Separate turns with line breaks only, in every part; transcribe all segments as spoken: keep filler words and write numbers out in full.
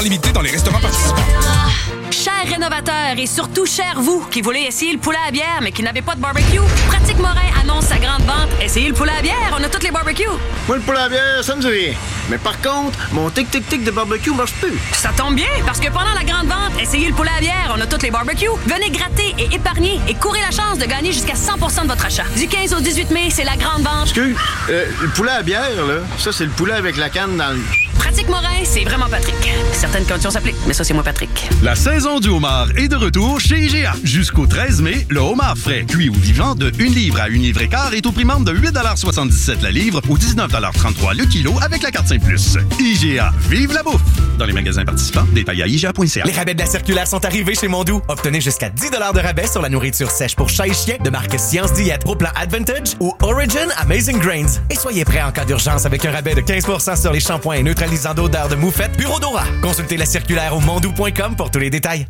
limité dans les restaurants participants.
Chers rénovateurs et surtout chers vous qui voulez essayer le poulet à bière mais qui n'avez pas de barbecue, Pratique Morin annonce sa grande vente. Essayez le poulet à bière, on a toutes les barbecues.
Moi, le poulet à bière, ça me dit rien. Mais par contre, mon tic-tic-tic de barbecue marche plus.
Ça tombe bien, parce que pendant la grande vente, essayez le poulet à bière, on a toutes les barbecues. Venez gratter et épargner et courez la chance de gagner jusqu'à cent pour cent de votre achat. Du quinze au dix-huit mai, c'est la grande vente.
Excuse, euh, le poulet à bière, là, ça, c'est le poulet avec la canne dans le...
Pratique Morin, c'est vraiment Patrick. Certaines conditions s'appliquent, mais ça, c'est moi, Patrick.
La saison du homard est de retour chez I G A. Jusqu'au treize mai, le homard frais, cuit ou vivant de une livre à une livre et quart est au prix membre de huit soixante-dix-sept la livre ou dix-neuf trente-trois le kilo avec la carte cinq plus. I G A, vive la bouffe! Dans les magasins participants, détails à I G A point C A.
Les rabais de la circulaire sont arrivés chez Mondou. Obtenez jusqu'à dix dollars de rabais sur la nourriture sèche pour chat et chien de marque Science Diète au plan Advantage ou Origin Amazing Grains. Et soyez prêts en cas d'urgence avec un rabais de quinze pour cent sur les shampoings et neutralisants d'odeur de moufette Bureau Dora. Consultez la circulaire au mondou point com pour tous les détails.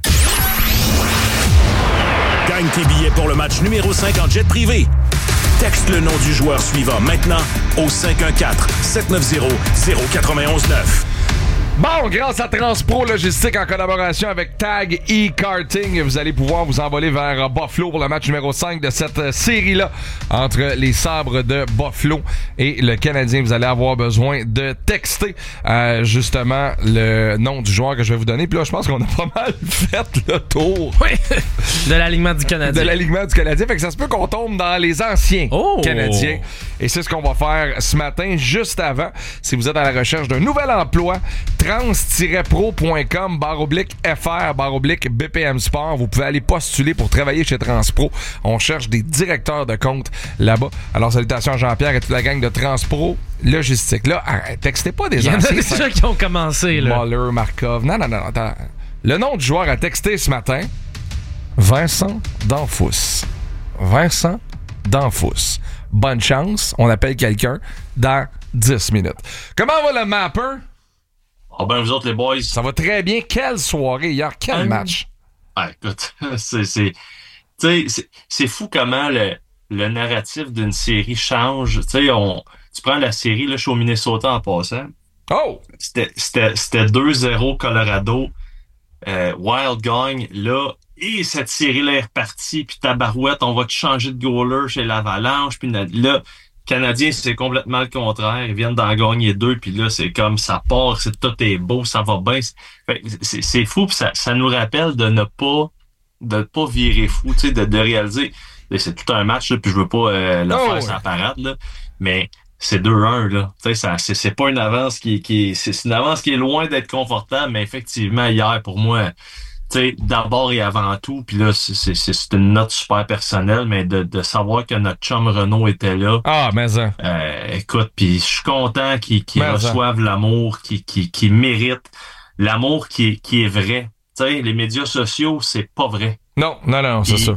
Gagne tes billets pour le match numéro cinq en jet privé. Texte le nom du joueur suivant maintenant au cinq un quatre, sept neuf zéro, zéro neuf un neuf.
Bon, grâce à Transpro Logistique en collaboration avec Tag E-Karting, vous allez pouvoir vous envoler vers Buffalo pour le match numéro cinq de cette série-là entre les Sabres de Buffalo et le Canadien. Vous allez avoir besoin de texter euh, justement le nom du joueur que je vais vous donner. Puis là, je pense qu'on a pas mal fait le tour.
Oui, de l'alignement du Canadien.
De l'alignement du Canadien. Fait que ça se peut qu'on tombe dans les anciens
oh.
Canadiens. Et c'est ce qu'on va faire ce matin, juste avant. Si vous êtes à la recherche d'un nouvel emploi, trans-pro.com barre oblique FR barre oblique B P M Sport. Vous pouvez aller postuler pour travailler chez Transpro. On cherche des directeurs de compte là-bas. Alors, salutations à Jean-Pierre et toute la gang de Transpro Logistique. Là, arrête, textez pas des anciens.
Il y en a déjà qui ont commencé, là.
Muller, Markov. Non, non, non, attends. Le nom du joueur à texter ce matin, Vincent Danfous. Vincent Danfous. Bonne chance. On appelle quelqu'un dans dix minutes. Comment va le mapper?
Ah ben, vous autres, les boys.
Ça va très bien. Quelle soirée hier. Quel um, match.
Ah, écoute, c'est, c'est, c'est, c'est fou comment le, le narratif d'une série change. Tu sais, on, tu prends la série, là, je suis au Minnesota en passant.
Oh!
C'était, c'était, c'était deux zéro Colorado. Euh, Wild gagne, là. Et cette série-là est repartie. Puis tabarouette, on va te changer de goaler chez l'Avalanche. Puis là... Canadiens, c'est complètement le contraire. Ils viennent d'en gagner deux, puis là, c'est comme ça part, c'est, tout est beau, ça va bien. C'est, c'est, c'est fou, puis ça, ça nous rappelle de ne pas de ne pas virer fou, tu sais, de, de réaliser. Là, c'est tout un match, là, puis je veux pas euh, le oh, faire ouais. sans parade, là, mais c'est deux un, là. Tu sais, ça, c'est, c'est pas une avance qui, qui c'est, c'est une avance qui est loin d'être confortable, mais effectivement, hier, pour moi, tu sais, d'abord et avant tout, puis là, c'est, c'est, c'est une note super personnelle, mais de, de savoir que notre chum Renaud était là.
Ah, mais ça.
Euh, écoute, puis je suis content qu'ils, qu'ils reçoivent l'amour, qu'ils, qu'ils, qu'ils méritent, l'amour qui est, qui est vrai. Tu sais, les médias sociaux, c'est pas vrai.
Non, non, non, c'est ça.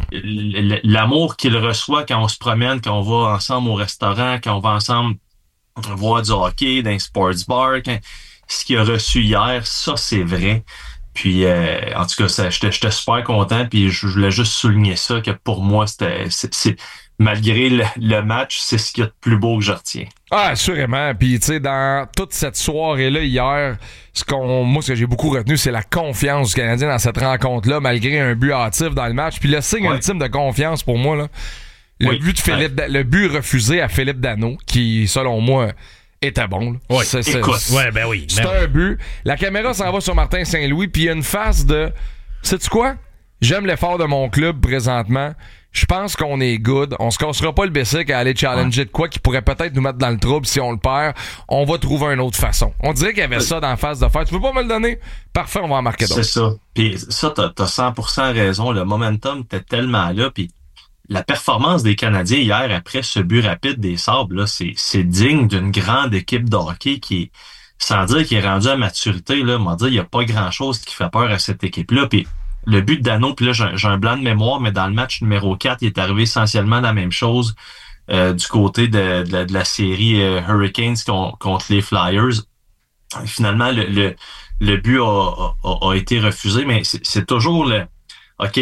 L'amour qu'il reçoit quand on se promène, quand on va ensemble au restaurant, quand on va ensemble voir du hockey dans un sports bar, quand, ce qu'il a reçu hier, ça, c'est vrai. Puis, euh, en tout cas, ça, j'étais, j'étais super content. Puis, je voulais juste souligner ça, que pour moi, c'était, c'est, c'est malgré le, le match, c'est ce qu'il y a de plus beau que je retiens.
Ah, assurément. Puis, tu sais, dans toute cette soirée-là, hier, ce qu'on, moi, ce que j'ai beaucoup retenu, c'est la confiance du Canadien dans cette rencontre-là, malgré un but hâtif dans le match. Puis, le signe ouais. ultime de confiance pour moi, là, le oui. but de Philippe, ouais. le but refusé à Philippe Danault, qui, selon moi, était bon. Là.
Ouais,
c'est, c'est,
écoute. Ouais, ben oui.
C'est
ben
un
oui.
but. La caméra s'en va sur Martin Saint-Louis, puis il y a une face de... Sais-tu quoi? J'aime l'effort de mon club présentement. Je pense qu'on est good. On se cassera pas le bessic à aller challenger ouais. de quoi qui pourrait peut-être nous mettre dans le trouble si on le perd. On va trouver une autre façon. On dirait qu'il y avait ça dans la face de faire. Tu peux pas me le donner? Parfait, on va en marquer d'autres.
C'est ça. Puis ça, t'as, t'as cent pour cent raison. Le momentum était tellement là, puis la performance des Canadiens hier après ce but rapide des Sabres, là, c'est, c'est digne d'une grande équipe de hockey qui est, sans dire qu'il est rendu à maturité, là, on va dire, il n'y a pas grand-chose qui fait peur à cette équipe-là. Puis le but de Danault, puis là, j'ai, j'ai un blanc de mémoire, mais dans le match numéro quatre, il est arrivé essentiellement la même chose euh, du côté de, de, la, de la série euh, Hurricanes con, contre les Flyers. Finalement, le, le, le but a, a, a été refusé, mais c'est, c'est toujours le... OK,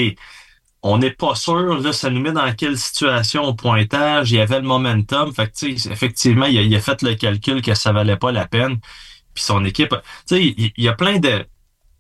on n'est pas sûr, là, ça nous met dans quelle situation au pointage, il y avait le momentum, fait que, tu sais, effectivement, il a, il a fait le calcul que ça valait pas la peine, puis son équipe, tu sais, il, il y a plein de,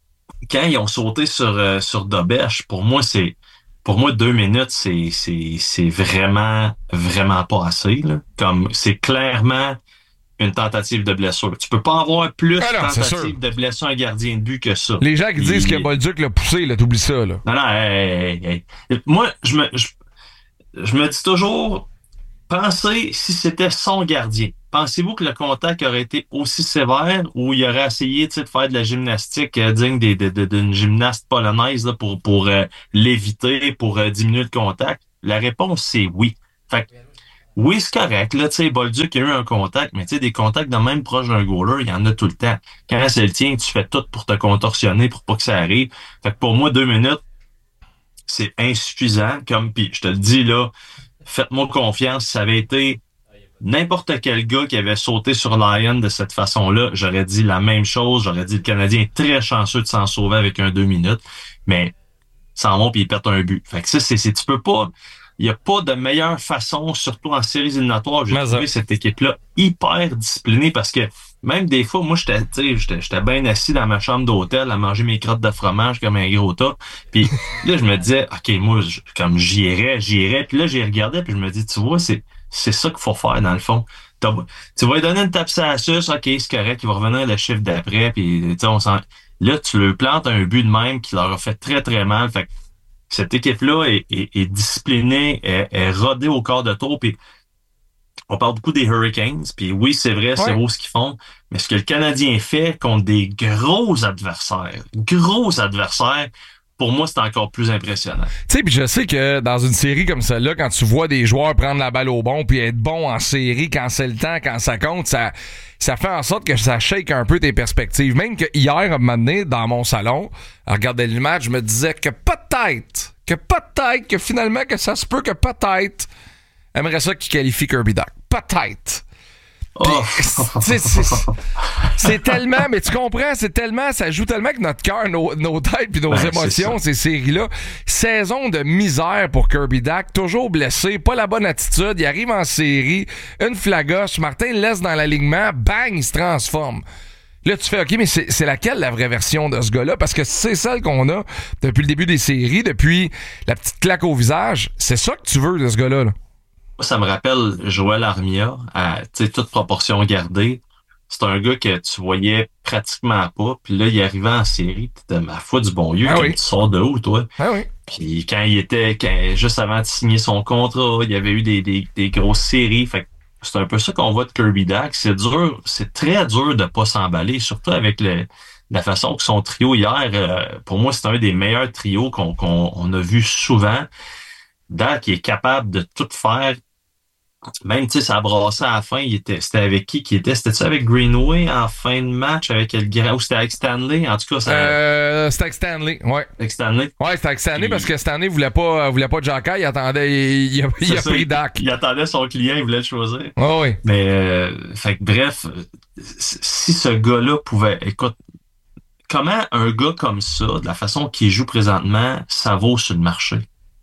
quand ils ont sauté sur, euh, sur Dobèche, pour moi, c'est, pour moi, deux minutes, c'est, c'est, c'est vraiment, vraiment pas assez, là. Comme, c'est clairement une tentative de blessure. Tu peux pas avoir plus
ah non,
de tentatives de blessure à un gardien de but que ça.
Les gens qui
Il...
disent que Bolduc l'a poussé, là, t'oublies ça, là.
Non, non, hey, hey, hey. Moi, je me, je, je me dis toujours, pensez si c'était son gardien. Pensez-vous que le contact aurait été aussi sévère ou il aurait essayé de faire de la gymnastique euh, digne des, de, de, d'une gymnaste polonaise là, pour, pour euh, l'éviter, pour euh, diminuer le contact? La réponse, c'est oui. Fait que, oui, c'est correct. Là, tu sais, Bolduc a eu un contact, mais tu sais, des contacts de même proche d'un goaler, il y en a tout le temps. Quand c'est le tien, tu fais tout pour te contorsionner pour pas que ça arrive. Fait que pour moi, deux minutes, c'est insuffisant. Comme, puis je te le dis là, faites-moi confiance, si ça avait été n'importe quel gars qui avait sauté sur Lyon de cette façon-là, j'aurais dit la même chose. J'aurais dit le Canadien est très chanceux de s'en sauver avec un deux minutes, mais s'en va puis il pète un but. Fait que ça, c'est, c'est tu peux pas. Il n'y a pas de meilleure façon, surtout en séries éliminatoires. J'ai trouvé cette équipe-là hyper disciplinée parce que même des fois, moi, j'étais, tu sais, j'étais, j'étais bien assis dans ma chambre d'hôtel à manger mes crottes de fromage comme un gros tas. Puis là, je me disais, OK, moi, je, comme j'irais, j'irais. Puis là, j'y regardais puis je me dis, tu vois, c'est c'est ça qu'il faut faire dans le fond. T'as, tu vas lui donner une tape sur la suce, OK, c'est correct, il va revenir le chiffre d'après. Puis, tu sais, on s'en... Là, tu leur plantes un but de même qui leur a fait très, très mal. Fait que cette équipe-là est, est, est disciplinée, est, est rodée au quart de tour. Puis on parle beaucoup des Hurricanes. Puis oui, c'est vrai, c'est beau ce qu'ils font. Mais ce que le Canadien fait contre des gros adversaires, gros adversaires, pour moi, c'est encore plus impressionnant.
Tu sais, puis je sais que dans une série comme celle-là, quand tu vois des joueurs prendre la balle au bon puis être bon en série quand c'est le temps, quand ça compte, ça ça fait en sorte que ça shake un peu tes perspectives. Même que hier, à un moment donné, dans mon salon, à regarder le match, je me disais que peut-être, que peut-être, que finalement, que ça se peut que peut-être, aimerait ça qu'il qualifie Kirby Dach. Peut-être. Pis, oh. c'est, c'est, c'est tellement, mais tu comprends, c'est tellement, ça joue tellement que notre cœur, nos, nos têtes puis nos ben, émotions, ces séries-là. Saison de misère pour Kirby Dach, toujours blessé, pas la bonne attitude, il arrive en série, une flagoche, Martin le laisse dans l'alignement, bang, il se transforme. Là, tu fais, OK, mais c'est, c'est laquelle la vraie version de ce gars-là? Parce que c'est celle qu'on a depuis le début des séries, depuis la petite claque au visage. C'est ça que tu veux de ce gars-là, là.
Ça me rappelle Joël Armia, à toute proportion gardée. C'est un gars que tu voyais pratiquement pas. Puis là, il arrivait en série. T'étais ma foi du bon Dieu. Ah oui. Tu sors de où, toi?
Ah oui.
Puis quand il était, quand, juste avant de signer son contrat, il y avait eu des, des, des grosses séries. Fait que c'est un peu ça qu'on voit de Kirby Dach. C'est dur, c'est très dur de pas s'emballer, surtout avec le, la façon que son trio hier, euh, pour moi, c'est un des meilleurs trios qu'on, qu'on on a vu souvent. Dach, il est capable de tout faire. Même, tu sais, ça brassait à la fin. Il était, c'était avec qui qui était? C'était-tu avec Greenway en fin de match? Avec le grand, ou c'était avec Stanley? En tout cas, ça...
Euh, c'était avec Stanley, ouais.
Avec Stanley?
Ouais, c'était avec Stanley. Puis... parce que Stanley voulait pas, voulait pas Jacka. Il attendait, il, il a, il a
ça,
pris Dach.
Il, il attendait son client, il voulait le choisir.
Oh, oui.
Mais, euh, fait que bref, si ce gars-là pouvait, écoute, comment un gars comme ça, de la façon qu'il joue présentement, ça vaut sur le marché?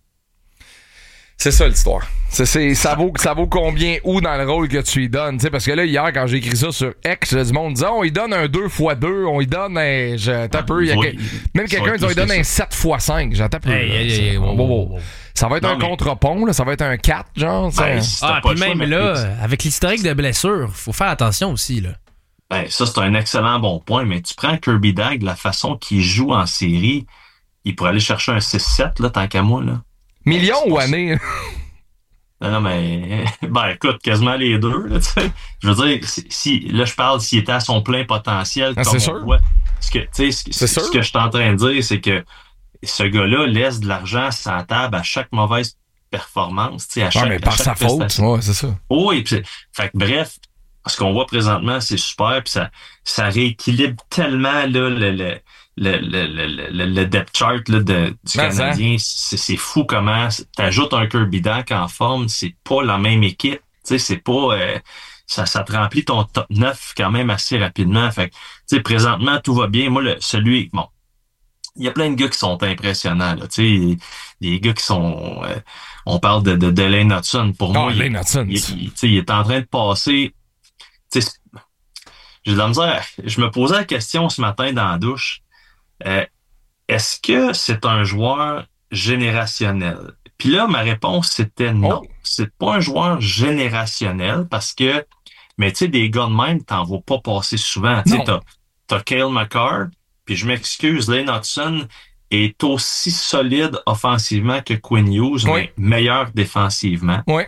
C'est ça l'histoire. C'est, c'est, ça, vaut, ça vaut combien où dans le rôle que tu lui donnes? T'sais, parce que là, hier, quand j'ai écrit ça sur X, là, du monde disait, on lui donne un deux fois deux, on lui donne un. J'attends un peu. Il y a que, même quelqu'un dit, on lui donne un sept fois cinq. J'attends peu. Hey, hey, hey, wow, wow, wow. Ça va être non, un mais... contre-pont, là, ça va être un quatre, genre.
Ben, ah, puis même choix, là, mais... avec l'historique de blessures, faut faire attention aussi, là.
Ben, ça, c'est un excellent bon point, mais tu prends Kirby Dach, la façon qu'il joue en série, il pourrait aller chercher un six sept, là, tant qu'à moi, là.
Millions ou années?
Non, non, mais, ben, écoute, quasiment les deux, là, tu sais. Je veux dire, si, là, je parle s'il était à son plein potentiel,
ah,
comme
c'est
on
sûr.
voit. Ce que, tu sais, ce, ce que je suis en train de dire, c'est que ce gars-là laisse de l'argent sur la table à chaque mauvaise performance, tu sais, à chaque,
ouais, mais par
à chaque
sa faute, ouais, c'est ça.
Oh, et puis, fait que, bref, ce qu'on voit présentement, c'est super, puis ça, ça rééquilibre tellement, là, le, le, le, le, le, le depth chart là, de, du mais Canadien. C'est, c'est fou comment t'ajoutes un Kirby Dach en forme, c'est pas la même équipe. Tu sais, c'est pas euh, ça, ça te remplit ton top neuf quand même assez rapidement. Fait que, tu sais, présentement, tout va bien. Moi, le, celui, bon, il y a plein de gars qui sont impressionnants, là. Tu sais, des gars qui sont, euh, on parle de, de, de Lane Hudson. Pour
oh,
moi,
Lane
il,
Hudson.
Il, il, il, il est en train de passer, tu sais, j'ai de la misère. Je me posais la question ce matin dans la douche. Euh, est-ce que c'est un joueur générationnel? Puis là, ma réponse, c'était non.
Oh.
C'est pas un joueur générationnel parce que, mais tu sais, des gars de même, t'en vas pas passer souvent. Tu sais, t'as, t'as Cale McCarr, puis je m'excuse, Lane Hudson est aussi solide offensivement que Quinn Hughes,
oui.
mais meilleur défensivement.
Oui.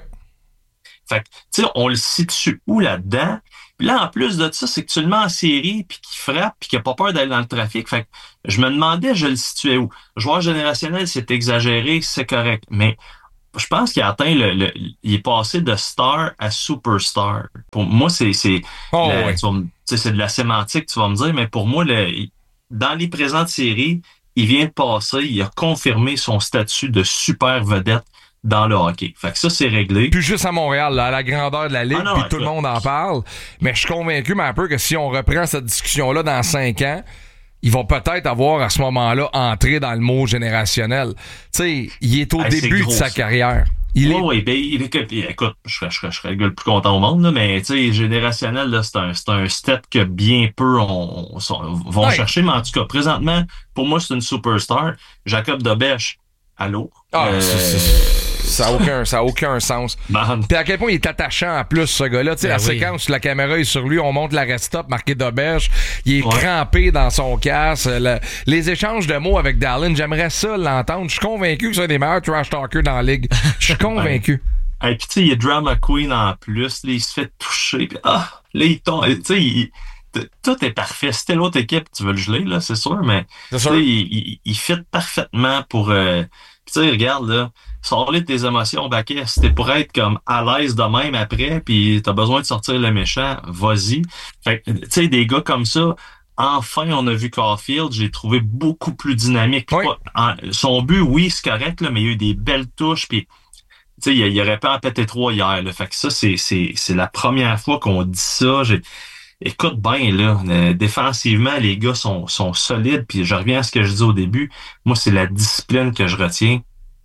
Fait que, tu sais, on le situe où là-dedans? Puis là, en plus de ça, c'est que tu le mets en série, puis qu'il frappe, puis qu'il a pas peur d'aller dans le trafic. Fait que je me demandais, je le situais où? Joueur générationnel, c'est exagéré, c'est correct. Mais je pense qu'il a atteint le, le... Il est passé de star à superstar. Pour moi, c'est... c'est,
oh,
la,
ouais.
tu vas me, c'est de la sémantique, tu vas me dire, mais pour moi, le, dans les présentes séries, il vient de passer, il a confirmé son statut de super vedette dans le hockey. Fait que ça, c'est réglé.
Plus juste à Montréal, là, à la grandeur de la Ligue,
ah non,
puis
écoute,
tout le monde en parle. Mais je suis convaincu, mais un peu, que si on reprend cette discussion-là dans cinq ans, ils vont peut-être avoir à ce moment-là entré dans le mot générationnel. Tu sais, il est au
hey,
début
gros,
de sa
ça.
carrière. Il
oui,
est...
oui, ben, il est, écoute, je serais, je serais, je serais le gars le plus content au monde, là, mais tu sais, générationnel, là, c'est un, c'est un step que bien peu on, on, on, vont
ouais.
chercher, mais en tout cas, présentement, pour moi, c'est une superstar. Jacob Dobèche, allô?
Ah,
euh,
c'est, c'est... Ça a aucun, ça a aucun sens.
Man.
Puis à quel point il est attachant en plus, ce gars-là. Tu sais,
ben
la
oui.
séquence où la caméra est sur lui, on montre la rest-up marqué d'auberge. Il est
ouais.
crampé dans son casque. Le, les échanges de mots avec Dallin, j'aimerais ça l'entendre. Je suis convaincu que c'est un des meilleurs trash talkers dans la ligue. Je suis convaincu.
Et ouais. puis tu sais, il y a Drama Queen en plus. Là, il se fait toucher. Puis ah, là, il tombe. Tu sais, il... tout est parfait. Si t'es l'autre équipe, tu veux le geler, là, c'est sûr, mais
c'est sûr.
Il, il, il fit parfaitement pour... Euh... Puis tu sais, regarde, là, sors-les de tes émotions, Baquet. Si t'es pour être comme à l'aise de même après, puis t'as besoin de sortir le méchant, vas-y. Fait que, tu sais, des gars comme ça, enfin, on a vu Caulfield, j'ai trouvé beaucoup plus dynamique.
Oui.
Pas, en, son but, oui, c'est correct, là, mais il y a eu des belles touches, puis... Tu sais, il, il aurait pas en pété trois hier, là. Fait que ça, c'est, c'est, c'est la première fois qu'on dit ça. J'ai... Écoute bien, là, euh, défensivement, les gars sont, sont solides, puis je reviens à ce que je dis au début. Moi, c'est la discipline que je retiens.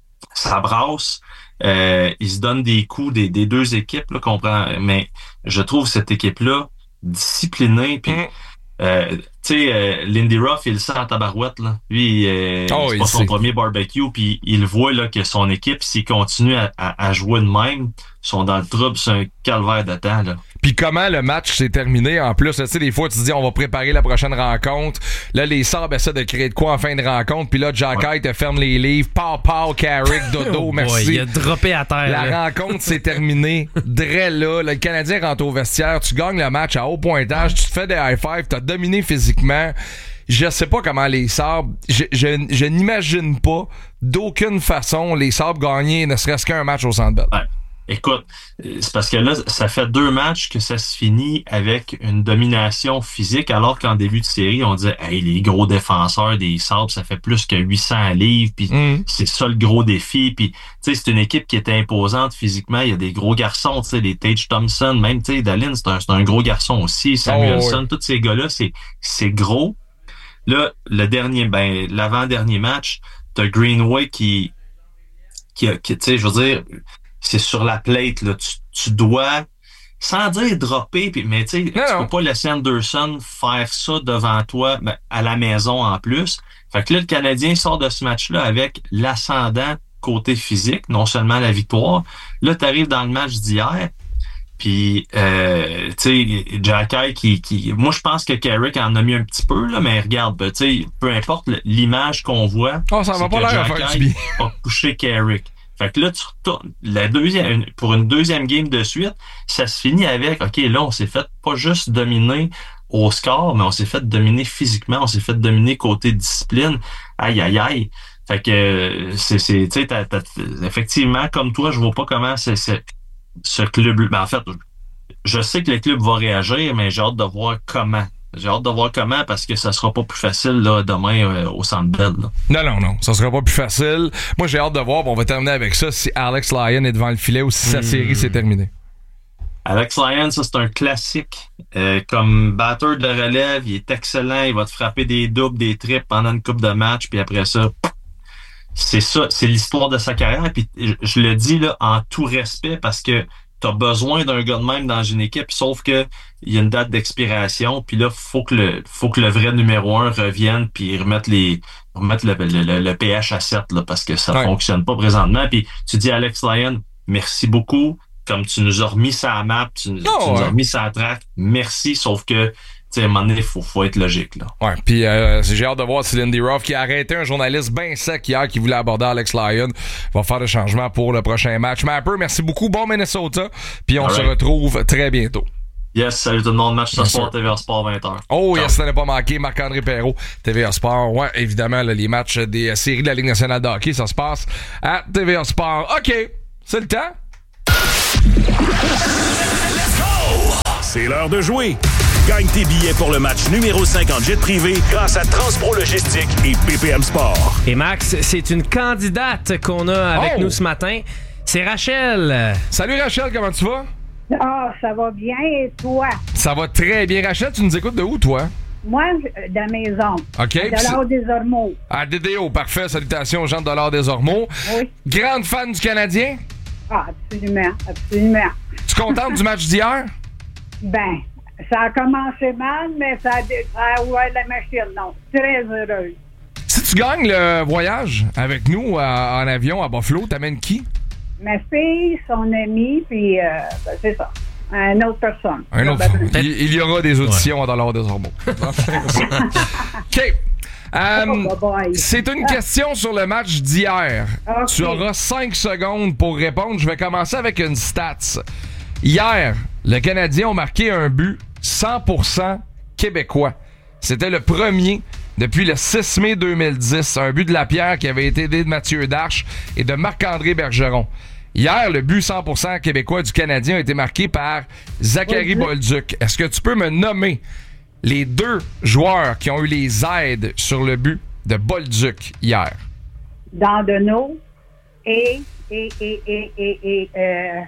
Ça brasse, euh, ils se donnent des coups des, des deux équipes, là, comprends, mais je trouve cette équipe-là disciplinée, puis... Mm. Euh, tu sais, euh, Lindy Ruff, il le sent en tabarouette, là. Lui, euh, oh, c'est pas son sait. premier barbecue, puis il voit là que son équipe, s'il continue à, à, à jouer de même, sont dans le trouble, c'est un calvaire de temps, là.
Puis comment le match s'est terminé en plus, tu sais, des fois tu te dis on va préparer la prochaine rencontre, là les Sabres essaient de créer de quoi en fin de rencontre, puis là Jacky ouais. te ferme les livres, pow pow, Carrick, dodo, oh merci.
Boy, il a droppé à terre.
La
là.
rencontre s'est terminée, dre là, le Canadien rentre au vestiaire, tu gagnes le match à haut pointage, tu te fais des high five, t'as dominé physiquement. Je sais pas comment les Sabres, je, je, je n'imagine pas d'aucune façon les Sabres gagner ne serait-ce qu'un match au Centre Bell.
Ouais. Écoute, c'est parce que là, ça fait deux matchs que ça se finit avec une domination physique, alors qu'en début de série, on disait hey, les gros défenseurs des Sabres, ça fait plus que huit cents livres, puis mm. c'est ça le gros défi. Puis, tu sais, c'est une équipe qui était imposante physiquement. Il y a des gros garçons, tu sais, des Tage Thompson, même, tu sais, Dallin, c'est un, c'est un gros garçon aussi. Samuelson, oh, ouais. tous ces gars-là, c'est, c'est gros. Là, le dernier, ben, l'avant-dernier match, t'as Greenway qui, qui, qui tu sais, je veux dire, c'est sur la plate, là. Tu, tu dois, sans dire dropper, pis, mais tu sais, tu peux pas laisser Anderson faire ça devant toi, ben, à la maison en plus. Fait que là, le Canadien sort de ce match-là avec l'ascendant côté physique, non seulement la victoire. Là, t'arrives dans le match d'hier, puis, euh, tu sais, Jacky qui, qui... Moi, je pense que Carrick en a mis un petit peu, là, mais regarde, tu sais, peu importe l'image qu'on voit,
oh, ça va pas l'air à faire du bien.
A couché Carrick. Fait que là, tu retournes. La deuxième, pour une deuxième game de suite, ça se finit avec, OK, là, on s'est fait pas juste dominer au score, mais on s'est fait dominer physiquement, on s'est fait dominer côté discipline. Aïe, aïe, aïe. Fait que, c'est, c'est, tu sais, effectivement, comme toi, je vois pas comment c'est, c'est ce club, ben en fait, je sais que le club va réagir, mais j'ai hâte de voir comment. J'ai hâte de voir comment, parce que ça sera pas plus facile là, demain euh, au Centre Bell. Là.
Non, non, non. Ça sera pas plus facile. Moi, j'ai hâte de voir, on va terminer avec ça, si Alex Lyon est devant le filet ou si sa mmh. série s'est terminée.
Alex Lyon, ça, c'est un classique. Euh, comme batteur de relève, il est excellent. Il va te frapper des doubles, des triples pendant une coupe de match, puis après ça, c'est ça, c'est l'histoire de sa carrière. Puis je, je le dis là en tout respect, parce que t'as besoin d'un gars de même dans une équipe, sauf que il y a une date d'expiration, puis là, faut que le faut que le vrai numéro un revienne, puis remettre les remettre le, le, le P H à sept, là, parce que ça
ouais.
fonctionne pas présentement. Puis tu dis Alex Lyon, merci beaucoup, comme tu nous as remis ça à map, tu, oh, tu ouais. nous as remis ça à track, merci, sauf que tu sais, à un moment donné, il faut, faut être logique, là.
Ouais, puis euh, j'ai hâte de voir si Lindy Ruff, qui a arrêté un journaliste bien sec hier qui voulait aborder Alex Lyon, va faire des changements pour le prochain match. Mapper, merci beaucoup. Bon Minnesota. Puis on All se right. retrouve très bientôt.
Yes, salut tout le monde. Match ce soir, T V A Sport, vingt heures.
Oh,
Ciao.
yes, ça n'a pas manqué. Marc-André Perrault, T V A Sport. Ouais, évidemment, là, les matchs des séries de la Ligue nationale de hockey, ça se passe à T V A Sport. OK, c'est le temps.
C'est l'heure de jouer. Gagne tes billets pour le match numéro cinq en jet privé grâce à Transpro Logistique et B P M Sport.
Et Max, c'est une candidate qu'on a avec oh. nous ce matin. C'est Rachel.
Salut Rachel, comment tu vas?
Ah, ça va bien, et toi?
Ça va très bien. Rachel, tu nous écoutes de où, toi?
Moi, de la maison.
OK.
À Dollard des Ormeaux.
À D D O, parfait. Salutations aux gens de Dollard des Ormeaux.
Oui.
Grande fan du Canadien?
Ah, absolument, absolument.
Tu es contente du match d'hier?
Ben, ça a commencé mal, mais ça a, ça a ouvert la machine. Non, très heureuse.
Si tu gagnes le voyage avec nous à, en avion à Buffalo, t'amènes qui?
Ma fille, son ami, puis euh, ben, c'est ça. Une autre personne.
Un autre. Il, il y aura des auditions ouais. à Dollard des Ormeaux. OK. Um, oh, bye. C'est une question sur le match d'hier. Okay. Tu auras cinq secondes pour répondre. Je vais commencer avec une stats. Hier, le Canadien a marqué un but cent pour cent québécois. C'était le premier depuis le six mai deux mille dix. Un but de Lapierre qui avait été aidé de Mathieu Darche et de Marc-André Bergeron. Hier, le but cent pour cent québécois du Canadien a été marqué par Zachary Bolduc. Est-ce que tu peux me nommer les deux joueurs qui ont eu les aides sur le but de Bolduc hier?
Dandonneau et... et, et, et, et, et euh...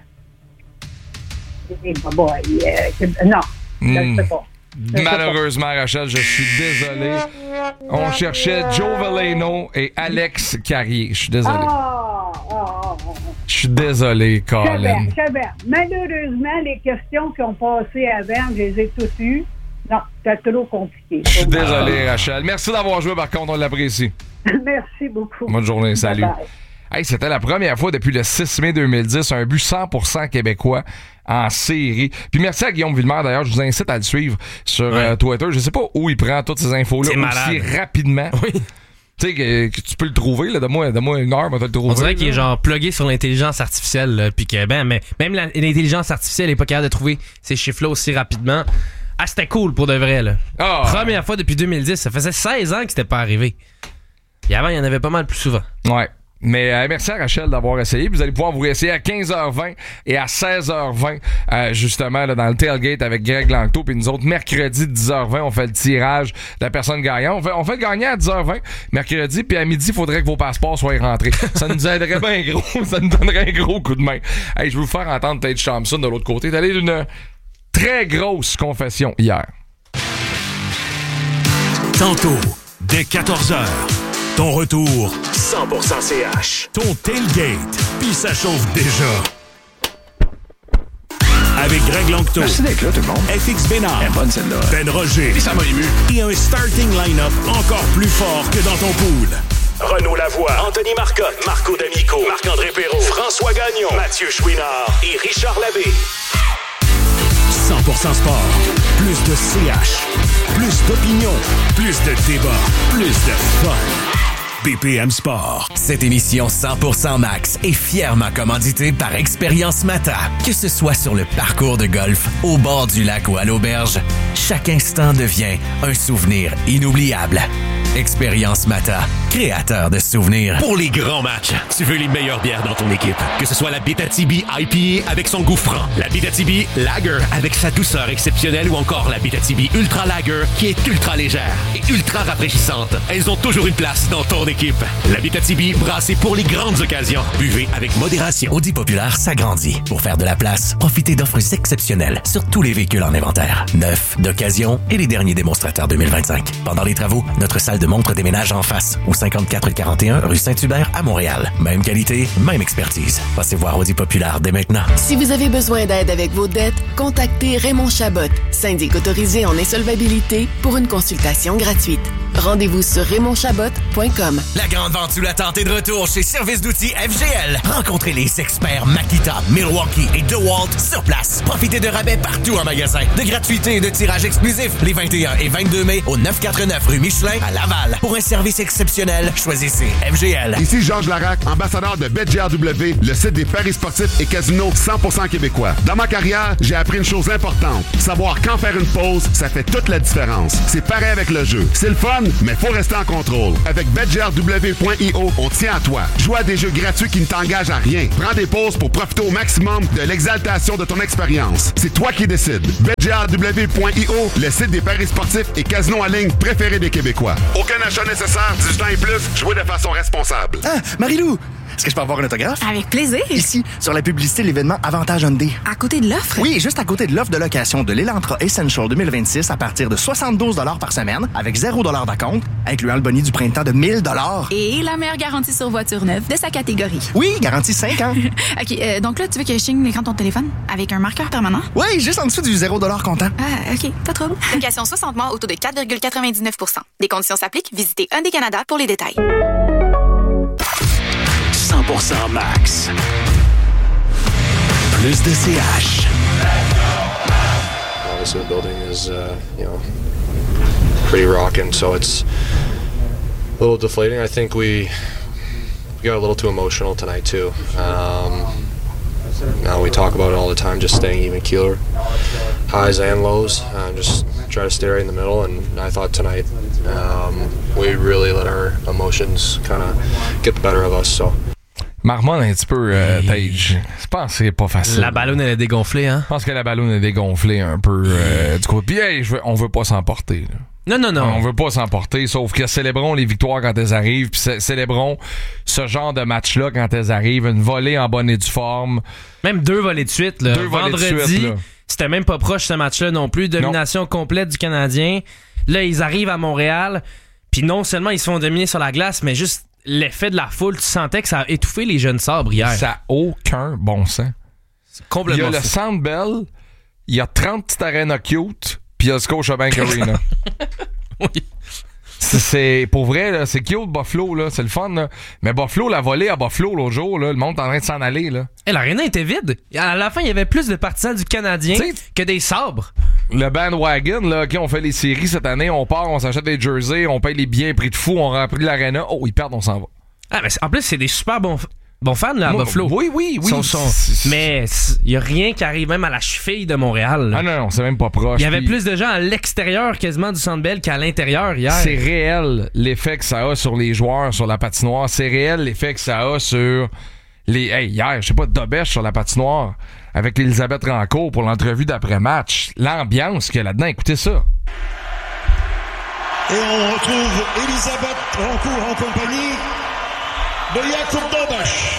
et boy, euh, non, mm. je ne sais pas. Je
Malheureusement, sais pas. Rachel, je suis désolé. On cherchait Joe Veleno et Alex Carrier. Je suis désolé.
Oh, oh, oh, oh.
Je suis désolé, Colin.
C'est bien. Malheureusement, les questions qui ont passé avant, je les ai toutes eues. Non, c'est trop compliqué.
Je suis désolé, Rachel. Merci d'avoir joué, par contre, on l'apprécie.
Merci beaucoup.
Bonne journée, salut.
Bye bye.
Hey, c'était la première fois depuis le six mai deux mille dix, un but cent pour cent québécois en série. Puis merci à Guillaume Villemère, d'ailleurs, je vous incite à le suivre sur ouais. euh, Twitter. Je sais pas où il prend toutes ces infos-là aussi rapidement. Oui. Tu sais, que, que tu peux le trouver, là, donne-moi, donne-moi une heure, moi, te le trouver.
On dirait qu'il est genre plugué sur l'intelligence artificielle, puis que, ben, mais même la, l'intelligence artificielle est pas capable de trouver ces chiffres-là aussi rapidement. Ah, c'était cool pour de vrai, là. Oh. Première fois depuis deux mille dix, ça faisait seize ans que c'était pas arrivé. Et avant, il y en avait pas mal plus souvent.
Ouais. Mais euh, merci à Rachel d'avoir essayé. Vous allez pouvoir vous réessayer à quinze heures vingt et à seize heures vingt, euh, justement, là, dans le tailgate avec Greg Langto. Puis nous autres, mercredi, dix heures vingt, on fait le tirage de la personne gagnante. On fait, on fait le gagnant à dix heures vingt, mercredi. Puis à midi, il faudrait que vos passeports soient rentrés. Ça nous aiderait bien gros. Ça nous donnerait un gros coup de main. Hey, je vais vous faire entendre Tate Thompson de l'autre côté. T'es allé d'une très grosse confession hier.
Tantôt, dès quatorze heures. Ton retour, cent pour cent C H. Ton tailgate, puis ça chauffe déjà. Avec Greg Langto.
Merci d'être là, tout le monde.
F X Bénard.
Elle est bonne, celle-là.
Ben Roger.
Et ça m'a ému.
Et un starting line-up encore plus fort que dans ton pool. Renaud Lavoie, Anthony Marcotte, Marco D'Amico, Marc-André Perrault, François Gagnon, Mathieu Chouinard et Richard Labbé. cent pour cent sport. Plus de C H. Plus d'opinion. Plus de débat. Plus de fun. B P M Sport.
Cette émission cent pour cent Max est fièrement commanditée par Expérience Mata. Que ce soit sur le parcours de golf, au bord du lac ou à l'auberge, chaque instant devient un souvenir inoubliable. Expérience Mata, créateur de souvenirs.
Pour les grands matchs, tu veux les meilleures bières dans ton équipe. Que ce soit la Abitibi I P A avec son goût franc, la Abitibi Lager avec sa douceur exceptionnelle ou encore la Abitibi Ultra Lager qui est ultra légère et ultra rafraîchissante. Elles ont toujours une place dans ton équipe. La Abitibi brassée pour les grandes occasions. Buvez avec modération.
Audi Populaire s'agrandit. Pour faire de la place, profitez d'offres exceptionnelles sur tous les véhicules en inventaire. Neufs, d'occasion et les derniers démonstrateurs deux mille vingt-cinq. Pendant les travaux, notre salle de montres déménage en face, au cinquante-quatre quarante et un rue Saint-Hubert à Montréal. Même qualité, même expertise. Passez voir Audi Populaire dès maintenant.
Si vous avez besoin d'aide avec vos dettes, contactez Raymond Chabot, syndic autorisé en insolvabilité, pour une consultation gratuite. Rendez-vous sur raymond chabot point com.
La grande vente sous la tente est de retour chez Service d'outils F G L. Rencontrez les experts Makita, Milwaukee et DeWalt sur place. Profitez de rabais partout en magasin, de gratuité et de tirage exclusif les vingt et un et vingt-deux mai au neuf cent quatre-vingt-neuf rue Michelin à Laval. Pour un service exceptionnel, choisissez F G L.
Ici Georges Larac, ambassadeur de BetGRW, le site des paris sportifs et casinos cent pour cent québécois. Dans ma carrière, j'ai appris une chose importante. Savoir quand faire une pause, ça fait toute la différence. C'est pareil avec le jeu. C'est le fun, mais faut rester en contrôle. Avec bet g r w point i o, on tient à toi. Joue à des jeux gratuits qui ne t'engagent à rien. Prends des pauses pour profiter au maximum de l'exaltation de ton expérience. C'est toi qui décides. bet g r w point i o, le site des paris sportifs et casinos en ligne préféré des Québécois. Aucun achat nécessaire, dix-huit ans et plus, jouez de façon responsable.
Ah, Marie-Lou! Est-ce que je peux avoir un autographe?
Avec plaisir.
Ici, sur la publicité de l'événement Avantage Hyundai.
À côté de l'offre?
Oui, juste à côté de l'offre de location de l'Elantra Essential deux mille vingt-six à partir de soixante-douze dollars par semaine, avec zéro dollar d'acompte, incluant le boni du printemps de mille dollars.
Et la meilleure garantie sur voiture neuve de sa catégorie.
Oui, garantie cinq ans.
OK, euh, donc là, tu veux que je signe l'écran de ton téléphone avec un marqueur permanent?
Oui, juste en dessous du zéro dollar comptant.
Ah, OK, pas de trouble.
Location soixante mois au taux de quatre virgule quatre-vingt-dix-neuf pour cent. Des conditions s'appliquent. Visitez Hyundai Canada pour les détails.
cent pour cent max. Plus de C H.
Obviously, the building is, uh, you know, pretty rocking, so it's a little deflating. I think we, we got a little too emotional tonight, too. Um, now we talk about it all the time, just staying even keeler, highs and lows, uh, just try to stay right in the middle. And I thought tonight um, we really let our emotions kind of get the better of us. So.
Marmonne un petit peu, euh, Tage. Je pense que c'est pas facile.
La ballonne, elle est dégonflée, hein?
Je pense que la ballonne est dégonflée un peu euh, du coup. Puis, hey, je veux, on veut pas s'emporter. Là.
Non, non, non.
On veut pas s'emporter, sauf que célébrons les victoires quand elles arrivent, puis célébrons ce genre de match-là quand elles arrivent. Une volée en bonne et due forme.
Même deux volées de suite. Là.
Deux volées
Vendredi,
de suite, là.
C'était même pas proche ce match-là non plus. Domination non. complète du Canadien. Là, ils arrivent à Montréal, puis non seulement ils se font dominer sur la glace, mais juste l'effet de la foule, tu sentais que ça a étouffé les jeunes sabres hier.
Ça n'a aucun bon sens.
C'est complètement
Il y a
fou.
le Centre Bell, il y a trente petites arénas cute, puis il y a le Scotiabank Arena.
Oui.
C'est, c'est pour vrai là, c'est cute Buffalo là, c'est le fun là. Mais Buffalo, la volée à Buffalo l'autre jour là, le monde est en train de s'en aller là.
Et l'aréna était vide. À la fin, il y avait plus de partisans du Canadien T'sais, que des sabres.
Le bandwagon là, qui ont fait les séries cette année, on part, on s'achète des jerseys, on paye les billets prix de fou, on remplit l'aréna, oh ils perdent, on s'en va.
Ah mais en plus c'est des super bons Bon fan là, à
Moi,
Buffalo.
Oui, oui, oui.
Sont, sont, mais il y a rien qui arrive même à la cheville de Montréal. Là.
Ah non, non, c'est même pas proche.
Il y avait
puis...
plus de gens à l'extérieur quasiment du Centre Bell qu'à l'intérieur hier.
C'est réel l'effet que ça a sur les joueurs, sur la patinoire. C'est réel l'effet que ça a sur les... Hey, hier, je sais pas, Dobèche sur la patinoire avec Elisabeth Rancourt pour l'entrevue d'après-match. L'ambiance qu'il y a là-dedans, écoutez ça.
Et on retrouve Elisabeth Rancourt en compagnie de Jakub Dobèche.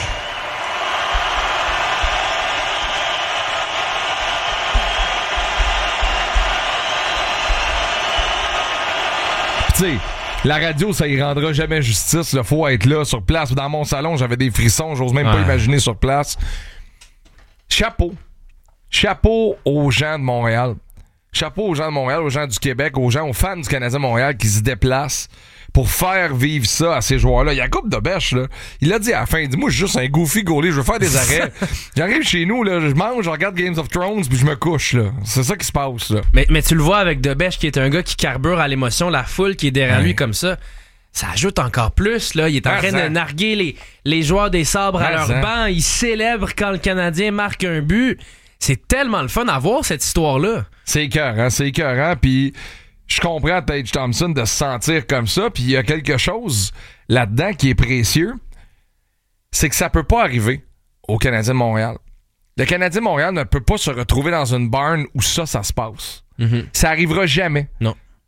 Tu sais, la radio, ça y rendra jamais justice. Il faut être là, sur place. Dans mon salon, j'avais des frissons. J'ose même ouais. pas imaginer sur place. Chapeau. Chapeau aux gens de Montréal. Chapeau aux gens de Montréal, aux gens du Québec, aux gens, aux fans du Canadien Montréal qui se déplacent pour faire vivre ça à ces joueurs-là. Il y a Jakub Dobèche, là. Il a dit à la fin, il dit, moi, je suis juste un goofy goalie, je veux faire des arrêts. J'arrive chez nous, là, je mange, je regarde Games of Thrones, puis je me couche, là. C'est ça qui se passe, là.
Mais, mais tu le vois avec Dobèche, qui est un gars qui carbure à l'émotion, la foule qui est derrière ouais. lui comme ça. Ça ajoute encore plus, là. Il est en train de narguer les, les joueurs des sabres à leur banc. Il célèbre quand le Canadien marque un but. C'est tellement le fun à voir, cette histoire-là.
C'est écœurant, c'est écœurant, puis je comprends Tage Thompson de se sentir comme ça, puis il y a quelque chose là-dedans qui est précieux, c'est que ça peut pas arriver au Canadien de Montréal. Le Canadien de Montréal ne peut pas se retrouver dans une barn où ça, ça se passe. Mm-hmm. Ça arrivera jamais.
Non.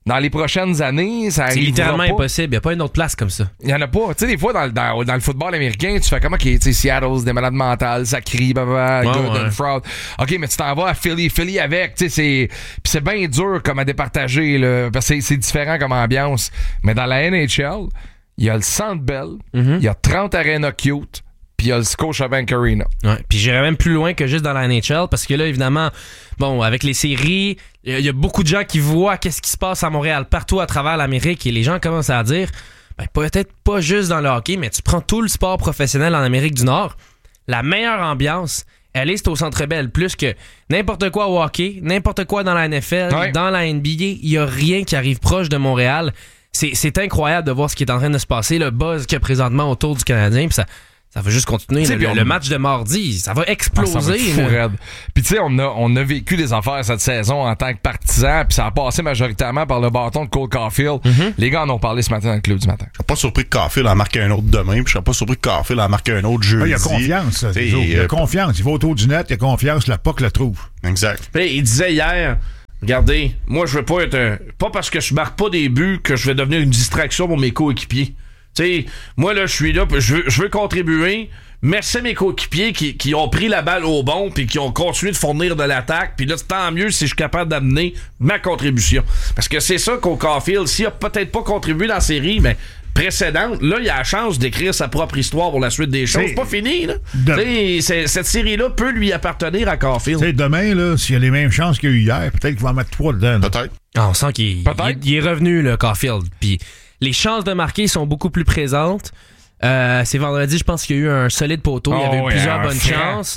dans les prochaines années, ça arrive.
C'est littéralement
pas.
impossible. Il n'y a pas une autre place comme ça.
Il n'y en a pas. Tu sais, des fois, dans, dans, dans le football américain, tu fais comme, OK, tu sais, Seattle, c'est des malades mentales, ça crie, blablabla,
ouais,
good
ouais.
and fraud. OK, mais tu t'en vas à Philly, Philly avec, tu sais, c'est. Puis c'est bien dur comme à départager, là, parce que c'est, c'est différent comme ambiance. Mais dans la N H L, il y a le Centre Bell, il mm-hmm. y a trente Arena Cute, puis il y a le Scotiabank Arena.
Ouais, puis j'irais même plus loin que juste dans la N H L, parce que là, évidemment, bon, avec les séries, il y a beaucoup de gens qui voient qu'est-ce qui se passe à Montréal, partout à travers l'Amérique, et les gens commencent à dire, ben, peut-être pas juste dans le hockey, mais tu prends tout le sport professionnel en Amérique du Nord, la meilleure ambiance, elle est au Centre Bell, plus que n'importe quoi au hockey, n'importe quoi dans la N F L, ouais. dans la N B A, il y a rien qui arrive proche de Montréal. C'est, c'est incroyable de voir ce qui est en train de se passer, le buzz qu'il y a présentement autour du Canadien, puis ça... Ça va juste continuer. Le, on... le match de mardi, ça va exploser. Ah, ça va être fou raide.
Puis tu sais, on a, on a vécu des affaires cette saison en tant que partisans, puis ça a passé majoritairement par le bâton de Cole Caulfield. Mm-hmm. Les gars en ont parlé ce matin dans le club du matin.
Je suis pas surpris que Caulfield en marque un autre demain, puis je suis pas surpris que Caulfield en marque un autre jeudi.
Ah, il y a confiance. Il y a confiance. Il va autour du net, il y a confiance, la P O C le trouve.
Exact.
Puis, il disait hier... Regardez, moi, je veux pas être un... Pas parce que je marque pas des buts que je vais devenir une distraction pour mes coéquipiers. Tu sais, moi, là, je suis là, je veux, je veux contribuer. Merci à mes coéquipiers qui, qui ont pris la balle au bon puis qui ont continué de fournir de l'attaque. Puis là, tant mieux si je suis capable d'amener ma contribution. Parce que c'est ça qu'au Caulfield, s'il a peut-être pas contribué dans la série, mais... précédente, là, il a la chance d'écrire sa propre histoire pour la suite des choses. C'est, c'est pas fini, là. De... C'est, cette série-là peut lui appartenir à Caulfield.
T'sais, demain, là, s'il y a les mêmes chances qu'il y a eu hier, peut-être qu'il va en mettre trois dedans. Là.
Peut-être.
Ah, on sent qu'il il, il est revenu, le Caulfield. Puis les chances de marquer sont beaucoup plus présentes. Euh, c'est vendredi, je pense qu'il y a eu un solide poteau. Oh, il y avait eu plusieurs bonnes frère. chances.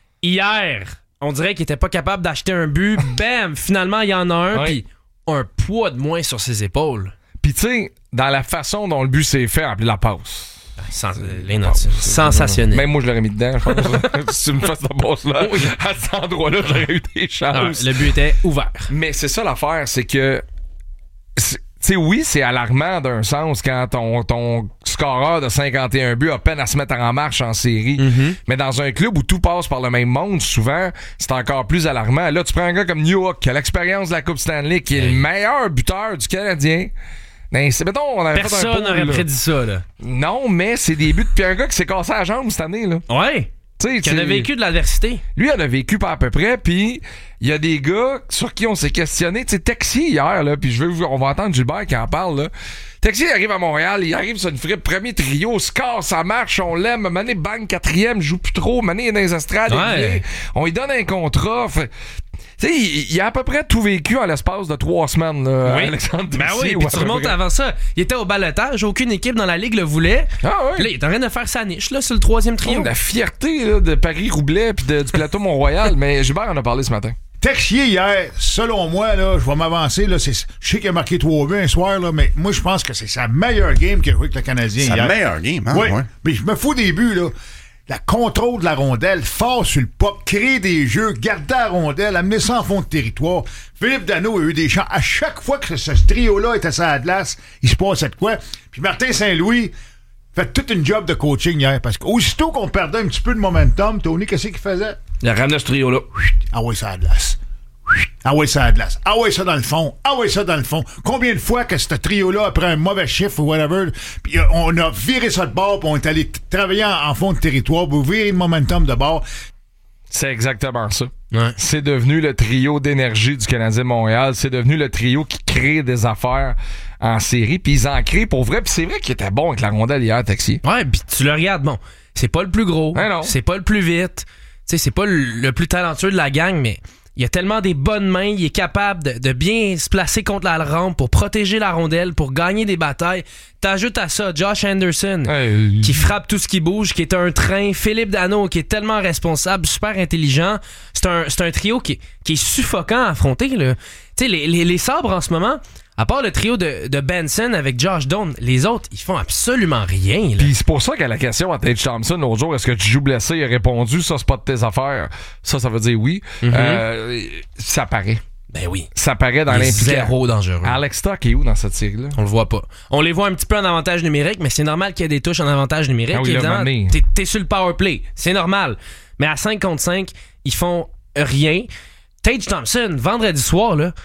Hier, on dirait qu'il était pas capable d'acheter un but. Bam! Finalement, il y en a un. Puis un poids de moins sur ses épaules.
Puis tu sais, dans la façon dont le but s'est fait, appeler la passe.
Sens- oh, Sensationnel.
Même moi, je l'aurais mis dedans, je pense. Si tu me fais cette passe-là, oui. à cet endroit-là, j'aurais eu des chances.
Ah, le but était ouvert.
Mais c'est ça l'affaire, c'est que... C'est... Tu sais, oui, c'est alarmant d'un sens quand ton, ton scoreur de cinquante et un buts a peine à se mettre en marche en série. Mm-hmm. Mais dans un club où tout passe par le même monde, souvent, c'est encore plus alarmant. Là, tu prends un gars comme Newhook, qui a l'expérience de la Coupe Stanley, qui est hey. le meilleur buteur du Canadien. Ben, c'est, mettons, on avait
Personne
fait un
n'aurait prédit ça, là.
Non, mais c'est des buts. Puis un gars qui s'est cassé la jambe cette année, là.
Ouais. T'sais, qui en a vécu de l'adversité.
Lui, il en a vécu pas à peu près, puis il y a des gars sur qui on s'est questionné. Tu sais, Texier hier, là, puis je veux, on va entendre Gilbert qui en parle, là. Texier arrive à Montréal, il arrive sur une frippe, premier trio, score, ça marche, on l'aime. Mané bang, quatrième, joue plus trop. Mané il est dans les estrades, ouais. on lui donne un contrat. Fait... Tu sais, il, il a à peu près tout vécu en l'espace de trois semaines, là,
oui.
Alexandre
Ben oui, puis tu remontes avant ça. Il était au balotage, aucune équipe dans la ligue le voulait.
Ah oui.
Puis là, il est en train de faire sa niche, là, sur le troisième trio.
Oh, la fierté, là, de Paris-Roubaix puis de, du plateau Mont-Royal. Mais Gilbert en a parlé ce matin.
Texier hier, selon moi, là, je vais m'avancer. Là, c'est, je sais qu'il a marqué trois buts un soir, là, mais moi, je pense que c'est sa meilleure game qu'il a joué avec le Canadien.
Sa
hier.
meilleure game, hein?
Oui,
ouais.
Mais je me fous des buts, là. La contrôle de la rondelle, fort sur le pop, créer des jeux, garder la rondelle, amener ça en fond de territoire. Philippe Danault a eu des chances. À chaque fois que ce, ce trio-là était sur la glace, il se passait de quoi. Puis Martin Saint-Louis fait toute une job de coaching hier. Parce qu'aussitôt qu'on perdait un petit peu de momentum, Tony, qu'est-ce qu'il faisait?
Il a ramené ce trio-là.
Ah oui, ça a glace. Ah ouais, ça a de glace. Ah ouais, ça dans le fond. Ah ouais, ça dans le fond. Combien de fois que ce trio-là, après un mauvais chiffre ou whatever, puis on a viré ça de bord, puis on est allé travailler en, en fond de territoire pour virer le momentum de bord.
C'est exactement ça.
Ouais.
C'est devenu le trio d'énergie du Canadien de Montréal. C'est devenu le trio qui crée des affaires en série. Puis ils en créent pour vrai. Puis c'est vrai qu'il était bon avec la rondelle hier, Texier.
Ouais, puis tu le regardes. Bon, c'est pas le plus gros.
Ouais, non.
C'est pas le plus vite. Tu sais, c'est pas le, le plus talentueux de la gang, mais... Il a tellement des bonnes mains, il est capable de, de bien se placer contre la rampe pour protéger la rondelle, pour gagner des batailles. T'ajoutes à ça Josh Anderson,
hey.
qui frappe tout ce qui bouge, qui est un train. Philippe Danault, qui est tellement responsable, super intelligent. C'est un, c'est un trio qui, qui est suffocant à affronter. Tu sais, les, les, les sabres en ce moment... À part le trio de, de Benson avec Josh Doan, les autres, ils font absolument rien. Là.
Puis c'est pour ça qu'à la question à Tage Thompson l'autre jour, est-ce que tu joues blessé, il a répondu, ça c'est pas de tes affaires. Ça, ça veut dire oui. Mm-hmm. Euh, ça paraît.
Ben oui.
Ça paraît dans l'implication.
Zéro dangereux.
Alex Stock est où dans cette série-là?
On le voit pas. On les voit un petit peu en avantage numérique, mais c'est normal qu'il y ait des touches en avantage numérique.
Ah oui,
évidemment, t'es, t'es sur le power play. C'est normal. Mais à cinq contre cinq, ils font rien. Tage Thompson, vendredi soir, là,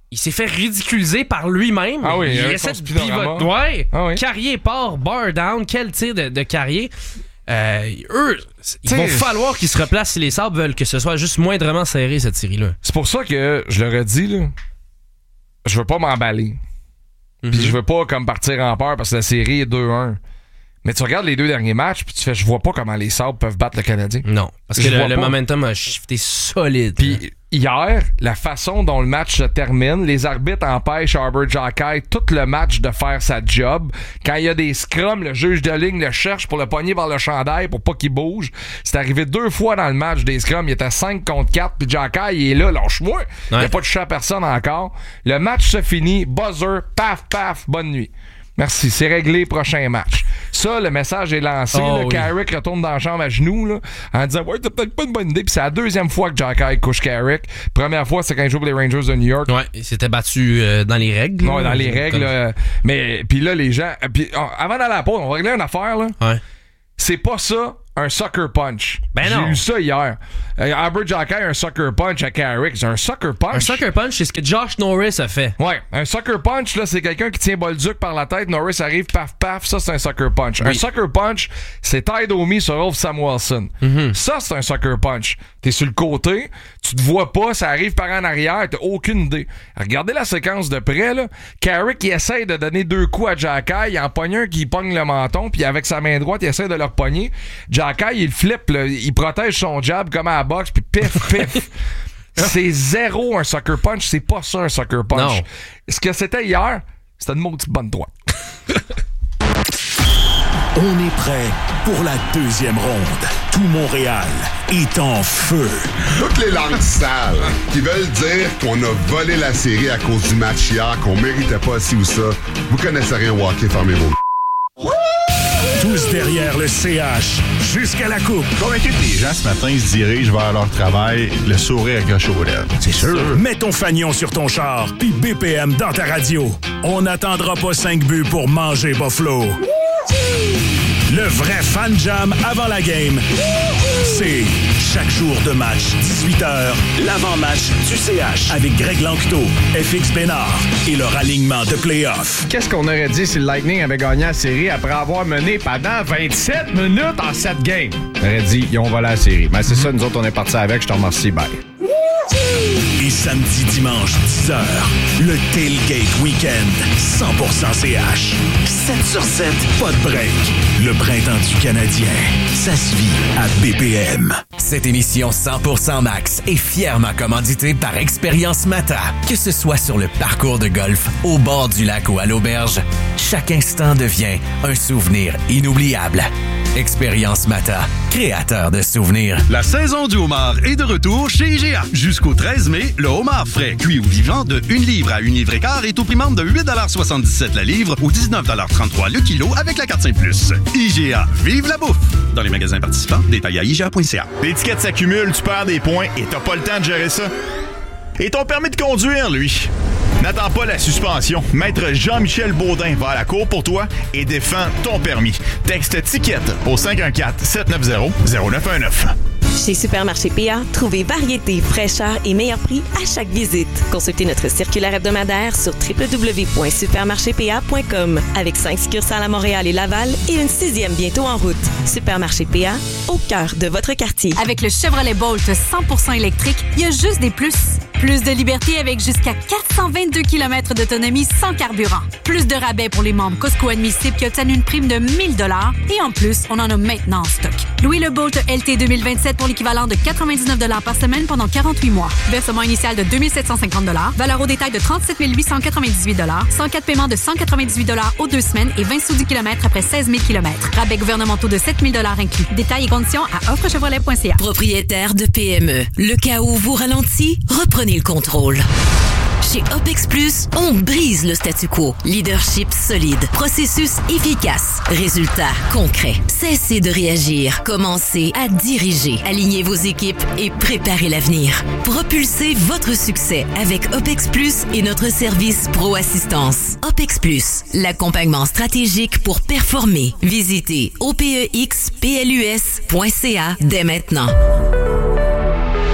il s'est fait ridiculiser par lui-même.
Ah oui,
il essaie de pivoter. Ouais. Ah oui. Carrier part, bar down. Quel tir de, de Carrier. Euh, eux, il va falloir qu'ils se replacent si les Sabres veulent que ce soit juste moindrement serré, cette série-là.
C'est pour ça que je leur ai dit, là, je veux pas m'emballer. Mm-hmm. Puis je veux pas comme partir en peur parce que la série est deux un. Mais tu regardes les deux derniers matchs puis tu fais, je vois pas comment les Sabres peuvent battre le Canadien.
Non, parce que le, le momentum a shifté solide.
Puis hier, la façon dont le match se termine, les arbitres empêchent Arbor Xhekaj tout le match de faire sa job. Quand il y a des scrums, le juge de ligne le cherche pour le pogner vers le chandail pour pas qu'il bouge. C'est arrivé deux fois dans le match des scrums. Il était cinq contre quatre, puis Xhekaj, il est là, lâche-moi. Ouais. Il n'y a pas de chat à personne encore. Le match se finit, buzzer, paf, paf, bonne nuit. Merci, c'est réglé, prochain match. Ça, le message est lancé. Oh, oui. Carrick retourne dans la chambre à genoux là, en disant « Ouais, t'as peut-être pas une bonne idée. » Puis c'est la deuxième fois que Xhekaj couche Carrick. Première fois, c'est quand il joue pour les Rangers de New York.
Ouais, il s'était battu euh, dans les règles.
Ouais, dans les règles. Euh, mais puis là, les gens... Pis, oh, avant d'aller à la pause, on va régler une affaire. Là.
Ouais.
C'est pas ça... un sucker punch.
Ben non.
J'ai eu ça hier. Euh, Arbor Xhekaj a un sucker punch à Carrick. C'est un sucker punch.
Un sucker punch, c'est ce que Josh Norris a fait.
Ouais. Un sucker punch, là, c'est quelqu'un qui tient Bolduc par la tête. Norris arrive, paf, paf. Ça, c'est un sucker punch. Oui. Un sucker punch, c'est Ty Domi sur Ulf Samuelsson. Mm-hmm. Ça, c'est un sucker punch. T'es sur le côté, tu te vois pas, ça arrive par en arrière, t'as aucune idée. Regardez la séquence de près, là. Carrick, il essaie de donner deux coups à Xhekaj. Il en pogne un qui pogne le menton, puis avec sa main droite, il essaie de le repogner. Xhekaj, il flippe, là, il protège son jab comme à la boxe, puis pif, pif. C'est zéro un sucker punch, c'est pas ça un sucker punch. Non. Ce que c'était hier, c'était une maudite bonne droite.
On est prêt pour la deuxième ronde. Tout Montréal est en feu.
Toutes les langues sales qui veulent dire qu'on a volé la série à cause du match hier, qu'on méritait pas ci ou ça, vous connaissez rien au hockey, fermez vos...
Tous derrière le C H, jusqu'à la coupe.
Convaincu que les gens ce matin se dirigent vers leur travail, le sourire accroché aux lèvres.
C'est sûr. Mets ton fanion sur ton char, puis B P M dans ta radio. On n'attendra pas cinq buts pour manger Buffalo. Le vrai fan jam avant la game, c'est chaque jour de match, dix-huit heures, l'avant-match du C H avec Greg Lanctot, F X Bénard et leur alignement de play-off.
Qu'est-ce qu'on aurait dit si le Lightning avait gagné la série après avoir mené pendant vingt-sept minutes en sept games? On aurait dit, ils ont volé la série. Mais c'est ça, nous autres, on est partis avec. Je te remercie, bye.
Et samedi, dimanche, dix heures, le Tailgate Weekend, cent pour cent C H. sept sur sept, pas de break. Le printemps du Canadien, ça se vit à B P M.
Cette émission cent pour cent Max est fièrement commanditée par Expérience Mata. Que ce soit sur le parcours de golf, au bord du lac ou à l'auberge, chaque instant devient un souvenir inoubliable. Expérience Mata, créateur de souvenirs.
La saison du homard est de retour chez I G A. Jusqu'au treize mai, le homard frais, cuit ou vivant de une livre à une livre et quart est au prix membre de huit soixante-dix-sept la livre ou dix-neuf trente-trois le kilo avec la carte cinq plus. I G A, vive la bouffe! Dans les magasins participants, détails à I G A point C A.
L'étiquette s'accumule, tu perds des points et t'as pas le temps de gérer ça. Et ton permis de conduire, lui? N'attends pas la suspension. Maître Jean-Michel Baudin va à la cour pour toi et défend ton permis. Texte ticket au cinq un quatre, sept neuf zéro, zéro neuf un neuf.
Chez Supermarché P A, trouvez variété, fraîcheur et meilleur prix à chaque visite. Consultez notre circulaire hebdomadaire sur w w w point supermarché p a point com avec cinq succursales à Montréal et Laval et une sixième bientôt en route. Supermarché P A, au cœur de votre quartier.
Avec le Chevrolet Bolt cent pour cent électrique, il y a juste des plus. Plus de liberté avec jusqu'à quatre cent vingt-deux kilomètres d'autonomie sans carburant. Plus de rabais pour les membres Costco admissibles qui obtiennent une prime de mille dollars. Et en plus, on en a maintenant en stock. Louez le Bolt L T deux mille vingt-sept pour l'équivalent de quatre-vingt-dix-neuf dollars par semaine pendant quarante-huit mois. Versement initial de deux mille sept cent cinquante dollars. Valeur au détail de trente-sept mille huit cent quatre-vingt-dix-huit dollars. cent quatre paiements de cent quatre-vingt-dix-huit dollars aux deux semaines et vingt sous du kilomètre après seize mille kilomètres. Rabais gouvernementaux de sept mille dollars inclus. Détails et conditions à offre chevrolet point c a.
Propriétaire de P M E. Le chaos vous ralentit? Reprenez le contrôle. Chez OPEX Plus, on brise le statu quo. Leadership solide, processus efficace, résultats concrets. Cessez de réagir, commencez à diriger. Alignez vos équipes et préparez l'avenir. Propulsez votre succès avec OPEX Plus et notre service Pro Assistance. OPEX Plus, l'accompagnement stratégique pour performer. Visitez o p e x p l u s point c a dès maintenant.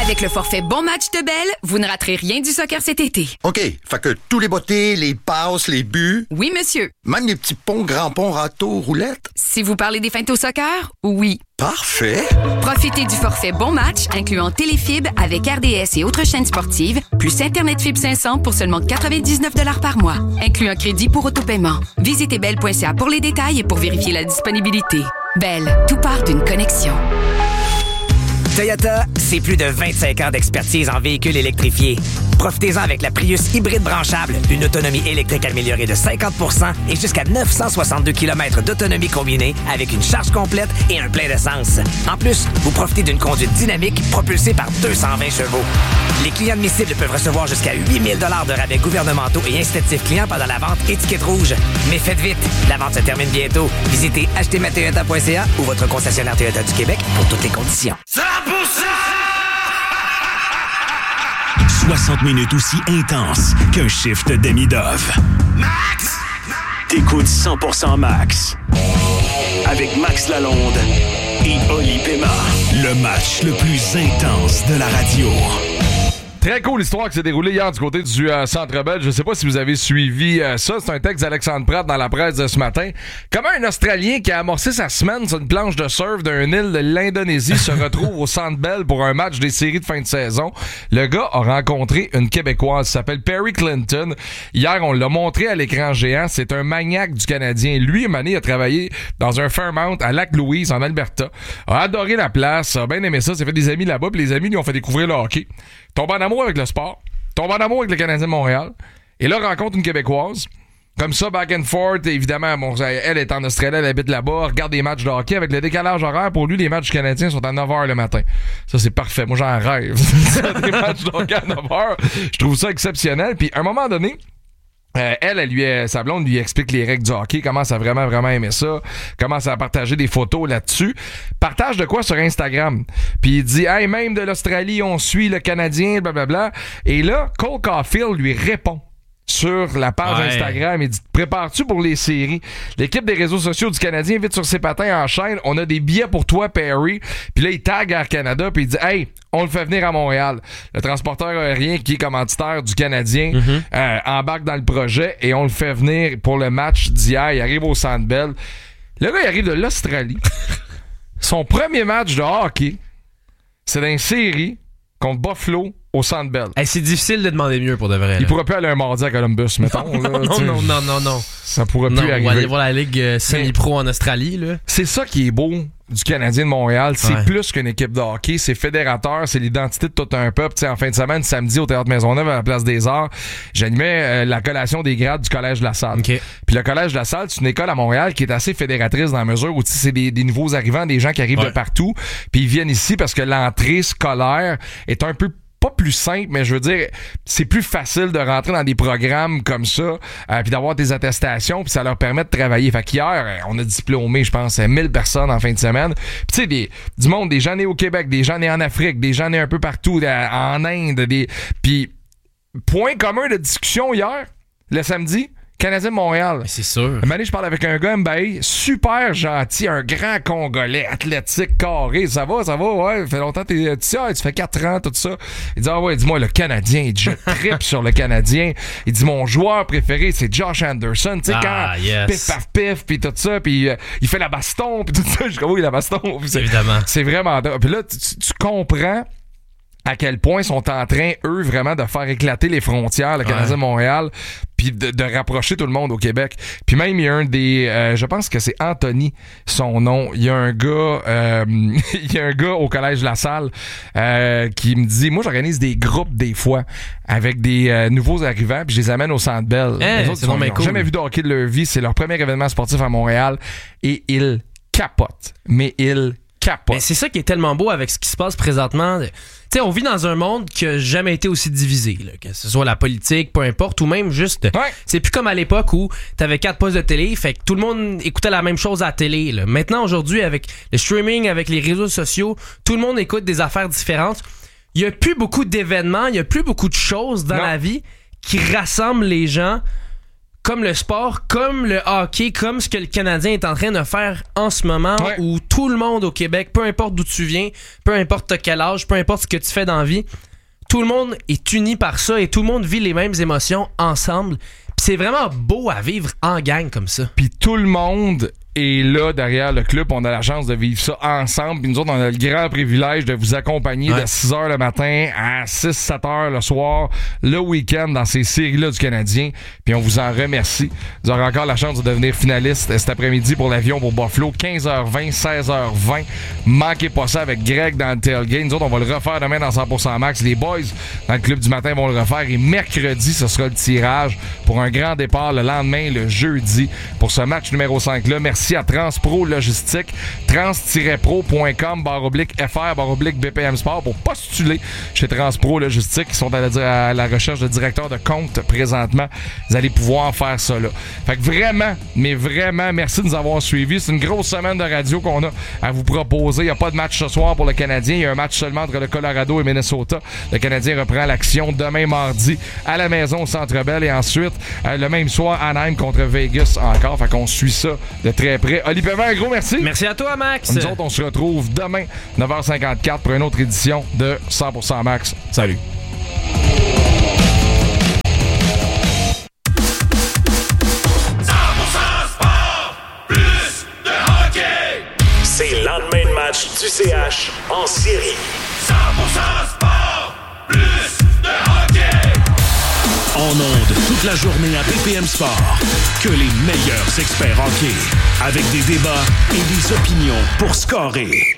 Avec le forfait Bon Match de Bell, vous ne raterez rien du soccer cet été.
OK, fait que tous les bottées, les passes, les buts...
Oui, monsieur.
Même les petits ponts, grands ponts, râteaux, roulettes?
Si vous parlez des feintes au soccer, oui.
Parfait.
Profitez du forfait Bon Match, incluant Téléfib avec R D S et autres chaînes sportives, plus Internet Fibre cinq cents pour seulement quatre-vingt-dix-neuf dollars par mois, inclut un crédit pour autopaiement. Visitez bell point c a pour les détails et pour vérifier la disponibilité. Bell, tout part d'une connexion.
Toyota, c'est plus de vingt-cinq ans d'expertise en véhicules électrifiés. Profitez-en avec la Prius hybride branchable, une autonomie électrique améliorée de cinquante pour cent et jusqu'à neuf cent soixante-deux kilomètres d'autonomie combinée avec une charge complète et un plein d'essence. En plus, vous profitez d'une conduite dynamique propulsée par deux cent vingt chevaux. Les clients admissibles peuvent recevoir jusqu'à huit mille dollars de rabais gouvernementaux et incitatifs clients pendant la vente étiquette rouge. Mais faites vite, la vente se termine bientôt. Visitez acheter ma toyota point c a ou votre concessionnaire Toyota du Québec pour toutes les conditions.
soixante minutes aussi intenses qu'un shift demi-dove. Max! T'écoutes cent pour cent Max. Avec Max Lalonde et Oli Pema. Le match le plus intense de la radio.
Très cool l'histoire qui s'est déroulée hier du côté du euh, Centre Bell. Je sais pas si vous avez suivi euh, ça. C'est un texte d'Alexandre Pratt dans la presse de ce matin. Comment un Australien qui a amorcé sa semaine sur une planche de surf d'une île de l'Indonésie se retrouve au Centre Bell pour un match des séries de fin de saison. Le gars a rencontré une Québécoise qui s'appelle Perry Clinton. Hier, on l'a montré à l'écran géant. C'est un maniaque du Canadien. Lui, Mané a travaillé dans un Fairmount à Lac-Louise, en Alberta. A adoré la place, a bien aimé ça. S'est fait des amis là-bas. Puis les amis lui ont fait découvrir le hockey. Tombe en amour avec le sport, tombe en amour avec le Canadien de Montréal, et là, rencontre une Québécoise. Comme ça, back and forth, évidemment, bon, elle est en Australie, elle habite là-bas, regarde des matchs de hockey. Avec le décalage horaire, pour lui, les matchs canadiens sont à neuf heures le matin. Ça, c'est parfait. Moi, j'en rêve. Des matchs de hockey à neuf heures, je trouve ça exceptionnel. Puis, à un moment donné, Euh, elle, elle lui, sa blonde lui explique les règles du hockey, commence à vraiment, vraiment aimer ça, commence à partager des photos là-dessus. Partage de quoi sur Instagram? Puis il dit, hey, même de l'Australie, on suit le Canadien, blablabla. Et là, Cole Caulfield lui répond sur la page ouais. Instagram. Il dit, prépares-tu pour les séries? L'équipe des réseaux sociaux du Canadien, vite sur ses patins en chaîne, on a des billets pour toi, Perry. Puis là, il tag Air Canada, puis il dit, hey, on le fait venir à Montréal. Le transporteur aérien qui est commanditaire du Canadien mm-hmm. euh, embarque dans le projet et on le fait venir pour le match d'hier. Il arrive au Centre Bell. Le gars, il arrive de l'Australie. Son premier match de hockey, c'est dans une série contre Buffalo au Centre Bell.
Hey, c'est difficile de demander mieux pour de vrai. Là.
Il pourrait plus aller un mardi à Columbus, mettons.
Non,
là,
non, non, non, non, non.
Ça pourrait
non,
plus arriver.
On va aller voir la Ligue euh, semi-pro en Australie. Là.
C'est ça qui est beau du Canadien de Montréal. C'est
ouais.
plus qu'une équipe de hockey. C'est fédérateur. C'est l'identité de tout un peuple. T'sais, en fin de semaine, samedi, au Théâtre Maisonneuve, à la Place des Arts, j'animais euh, la collation des grades du Collège de la Salle.
Okay.
Puis le Collège de la Salle, c'est une école à Montréal qui est assez fédératrice dans la mesure où c'est des, des nouveaux arrivants, des gens qui arrivent ouais. de partout. Puis ils viennent ici parce que l'entrée scolaire est un peu pas plus simple, mais je veux dire, c'est plus facile de rentrer dans des programmes comme ça, euh, puis d'avoir des attestations, puis ça leur permet de travailler. Fait qu'hier, on a diplômé, je pense, mille personnes en fin de semaine. Puis tu sais, des, du monde, des gens nés au Québec, des gens nés en Afrique, des gens nés un peu partout, en Inde, des... Puis, point commun de discussion hier, le samedi, Canadien de Montréal.
Mais c'est sûr.
Un moment donné, je parle avec un gars, Mbaye, super gentil, un grand Congolais, athlétique, carré. Ça va, ça va, ouais. Ça fait longtemps que t'es tu, ah, tu fais quatre ans, tout ça. Il dit, ah ouais, dis-moi, le Canadien. Il dit, je trippe sur le Canadien. Il dit, mon joueur préféré, c'est Josh Anderson. Tu sais,
ah,
quand
yes.
pif, paf, pif, puis tout ça, puis euh, il fait la baston, puis tout ça. Je dis, oui, la baston.
Évidemment.
C'est vraiment... Puis là, tu, tu comprends à quel point ils sont en train, eux, vraiment de faire éclater les frontières, le Canadien de Montréal, puis de, de rapprocher tout le monde au Québec. Puis même, il y a un des... Euh, je pense que c'est Anthony, son nom. Il y a un gars... Euh, il y a un gars au Collège de la Salle euh, qui me dit... Moi, j'organise des groupes, des fois, avec des euh, nouveaux arrivants, puis je les amène au Centre Bell.
Hey,
les autres,
c'est
ils n'ont
cool.
jamais vu de hockey de leur vie. C'est leur premier événement sportif à Montréal. Et ils capotent. Mais ils capotent.
Mais c'est ça qui est tellement beau avec ce qui se passe présentement. Tu sais, on vit dans un monde qui a jamais été aussi divisé, là, que ce soit la politique, peu importe, ou même juste...
Ouais.
C'est plus comme à l'époque où t'avais quatre postes de télé, fait que tout le monde écoutait la même chose à la télé. Là. Maintenant, aujourd'hui, avec le streaming, avec les réseaux sociaux, tout le monde écoute des affaires différentes. Il y a plus beaucoup d'événements, il y a plus beaucoup de choses dans
non.
la vie qui rassemblent les gens comme le sport, comme le hockey, comme ce que le Canadien est en train de faire en ce moment, ouais. où tout le monde au Québec, peu importe d'où tu viens, peu importe quel âge, peu importe ce que tu fais dans la vie, tout le monde est uni par ça et tout le monde vit les mêmes émotions ensemble. Puis c'est vraiment beau à vivre en gang comme ça.
Puis tout le monde est là derrière le club. On a la chance de vivre ça ensemble. Puis nous autres, on a le grand privilège de vous accompagner ouais. de six heures le matin à six sept heures le soir, le week-end, dans ces séries-là du Canadien. Puis on vous en remercie. Vous aurez encore la chance de devenir finaliste cet après-midi pour l'avion pour Buffalo. quinze heures vingt, seize heures vingt. Manquez pas ça avec Greg dans le tailgate. Nous autres, on va le refaire demain dans cent pour cent max. Les boys dans le club du matin vont le refaire. Et mercredi, ce sera le tirage pour un grand départ le lendemain, le jeudi, pour ce match numéro cinq-là. Merci à Transpro Logistique, trans tiret pro point com barre oblique F R barre oblique B P M Sport pour postuler chez Transpro Logistique. Ils sont à la, à la recherche de directeur de compte présentement. Vous allez pouvoir faire ça là. Fait que vraiment, mais vraiment, merci de nous avoir suivis. C'est une grosse semaine de radio qu'on a à vous proposer. Il n'y a pas de match ce soir pour le Canadien. Il y a un match seulement entre le Colorado et Minnesota. Le Canadien reprend l'action demain mardi à la maison au Centre Bell et ensuite euh, le même soir Anaheim contre Vegas encore. Fait qu'on suit ça de très près. Oli Pévin, un gros merci.
Merci à toi, Max.
Nous autres, on se retrouve demain, neuf heures cinquante-quatre, pour une autre édition de cent pour cent Max. Salut.
C'est le lendemain de match du C H en série. cent pour cent sport, plus de hockey. En ondes toute la journée à B P M Sport. Que les meilleurs experts hockey. Avec des débats et des opinions pour scorer.